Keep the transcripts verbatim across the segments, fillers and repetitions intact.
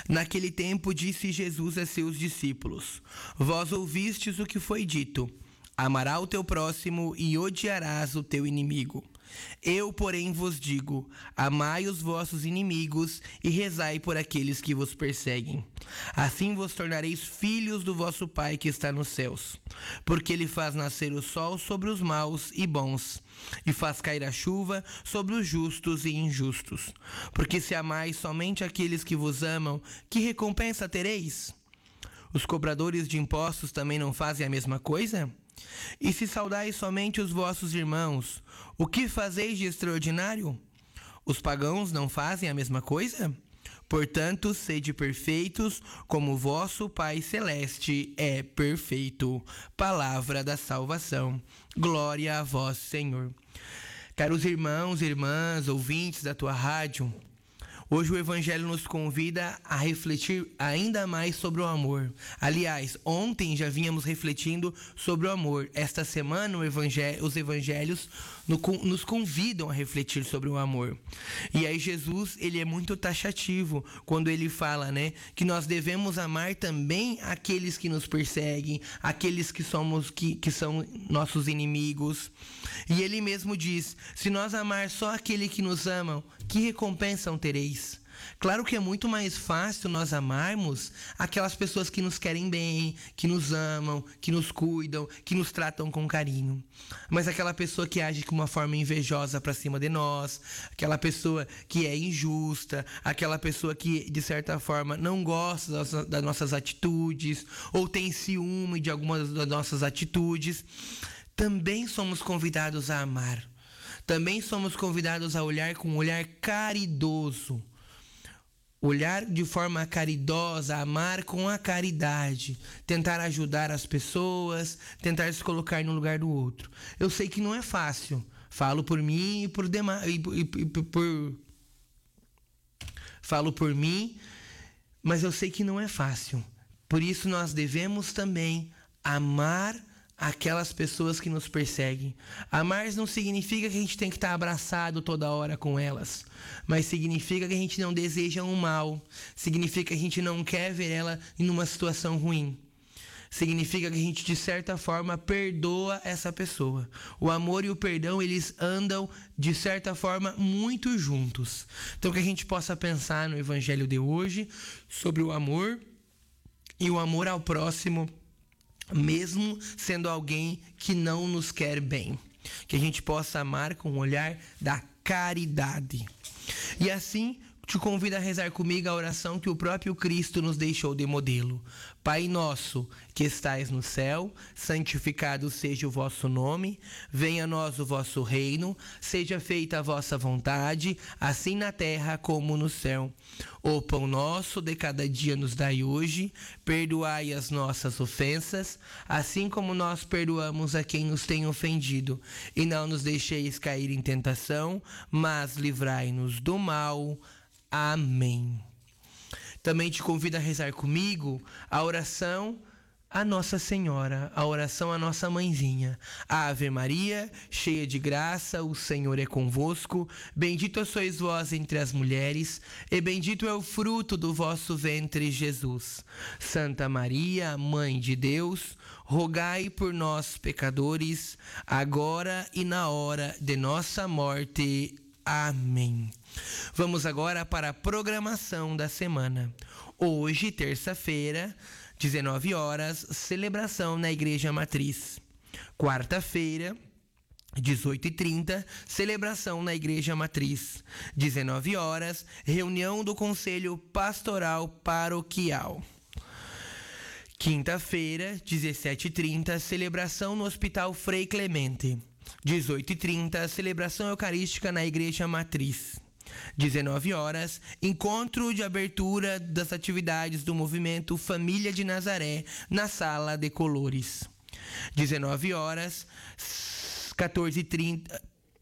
Naquele tempo disse Jesus a seus discípulos: Vós ouvistes o que foi dito: amarás o teu próximo e odiarás o teu inimigo. Eu, porém, vos digo: amai os vossos inimigos e rezai por aqueles que vos perseguem. Assim vos tornareis filhos do vosso Pai que está nos céus, porque ele faz nascer o sol sobre os maus e bons, e faz cair a chuva sobre os justos e injustos. Porque se amais somente aqueles que vos amam, que recompensa tereis? Os cobradores de impostos também não fazem a mesma coisa? E se saudais somente os vossos irmãos, o que fazeis de extraordinário? Os pagãos não fazem a mesma coisa? Portanto, sede perfeitos, como vosso Pai Celeste é perfeito. Palavra da salvação. Glória a vós, Senhor. Caros irmãos e irmãs, ouvintes da tua rádio, hoje o Evangelho nos convida a refletir ainda mais sobre o amor. Aliás, ontem já vínhamos refletindo sobre o amor. Esta semana o evangelho, os evangelhos no, nos convidam a refletir sobre o amor. E aí Jesus, ele é muito taxativo quando ele fala, né, que nós devemos amar também aqueles que nos perseguem, aqueles que, somos, que, que são nossos inimigos. E ele mesmo diz: se nós amar só aquele que nos amam, que recompensa tereis? Claro que é muito mais fácil nós amarmos aquelas pessoas que nos querem bem, que nos amam, que nos cuidam, que nos tratam com carinho. Mas aquela pessoa que age de uma forma invejosa pra cima de nós, aquela pessoa que é injusta, aquela pessoa que de certa forma não gosta das, das nossas atitudes ou tem ciúme de algumas das nossas atitudes, também somos convidados a amar. Também somos convidados a olhar com um olhar caridoso. Olhar de forma caridosa, amar com a caridade, tentar ajudar as pessoas, tentar se colocar no lugar do outro. Eu sei que não é fácil, falo por mim e por demais, e, e, e, por falo por mim, mas eu sei que não é fácil. Por isso nós devemos também amar aquelas pessoas que nos perseguem. Amar não significa que a gente tem que estar abraçado toda hora com elas, mas significa que a gente não deseja um mal, significa que a gente não quer ver ela em uma situação ruim. Significa que a gente, de certa forma, perdoa essa pessoa. O amor e o perdão, eles andam, de certa forma, muito juntos. Então, que a gente possa pensar no Evangelho de hoje sobre o amor e o amor ao próximo, mesmo sendo alguém que não nos quer bem. Que a gente possa amar com o olhar da caridade. E assim, te convido a rezar comigo a oração que o próprio Cristo nos deixou de modelo. Pai nosso, que estais no céu, santificado seja o vosso nome, venha a nós o vosso reino, seja feita a vossa vontade, assim na terra como no céu. O pão nosso de cada dia nos dai hoje, perdoai as nossas ofensas, assim como nós perdoamos a quem nos tem ofendido, e não nos deixeis cair em tentação, mas livrai-nos do mal. Amém. Também te convido a rezar comigo a oração a Nossa Senhora, a oração à nossa mãezinha. Ave Maria, cheia de graça, o Senhor é convosco. Bendita sois vós entre as mulheres, e bendito é o fruto do vosso ventre, Jesus. Santa Maria, Mãe de Deus, rogai por nós, pecadores, agora e na hora de nossa morte. Amém. Vamos agora para a programação da semana. Hoje, terça-feira, dezenove horas, celebração na Igreja Matriz. Quarta-feira, dezoito e trinta, celebração na Igreja Matriz. dezenove horas, reunião do Conselho Pastoral Paroquial. Quinta-feira, dezessete e trinta, celebração no Hospital Frei Clemente. dezoito e trinta, celebração eucarística na Igreja Matriz. dezenove horas, encontro de abertura das atividades do movimento Família de Nazaré na Sala de Colores. dezenove horas, quatorze e trinta,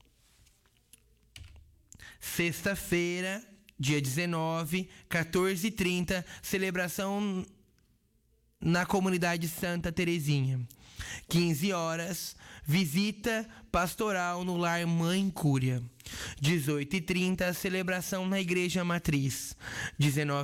sexta-feira, dia dezenove, quatorze e trinta, celebração na comunidade Santa Terezinha. quinze horas, visita pastoral no lar Mãe Cúria. dezoito e trinta, celebração na Igreja Matriz. dezenove